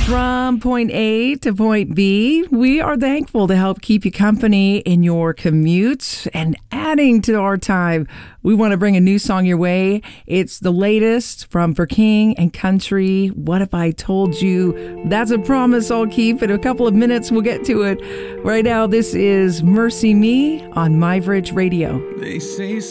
From point A to point B, we are thankful to help keep you company in your commute and adding to our time. We want to bring a new song your way. It's the latest from For King and Country. What If I Told You? That's a promise I'll keep. In a couple of minutes, we'll get to it. Right now, this is Mercy Me on MyBridge Radio. They say